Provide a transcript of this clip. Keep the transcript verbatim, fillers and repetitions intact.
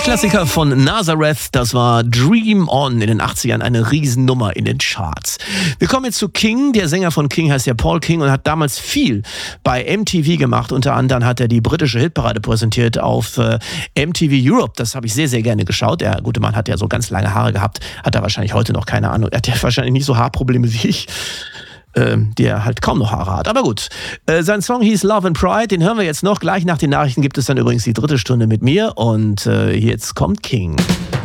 Klassiker von Nazareth, das war Dream On in den achtzigern, eine Riesennummer in den Charts. Wir kommen jetzt zu King, der Sänger von King heißt ja Paul King und hat damals viel bei M T V gemacht. Unter anderem hat er die britische Hitparade präsentiert auf äh, M T V Europe, das habe ich sehr, sehr gerne geschaut. Der gute Mann hat ja so ganz lange Haare gehabt, hat er wahrscheinlich heute noch, keine Ahnung, er hat ja wahrscheinlich nicht so Haarprobleme wie ich. Ähm, der halt kaum noch Haare hat. Aber gut, äh, sein Song hieß Love and Pride, den hören wir jetzt noch. Gleich nach den Nachrichten gibt es dann übrigens die dritte Stunde mit mir und äh, jetzt kommt King.